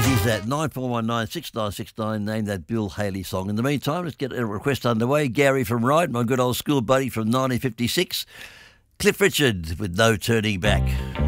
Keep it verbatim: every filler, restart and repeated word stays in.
Here's that nine four one nine six nine six nine. Name that Bill Haley song. In the meantime, let's get a request underway. Gary from Ryde, my good old school buddy from nineteen fifty-six. Cliff Richard with No Turning Back.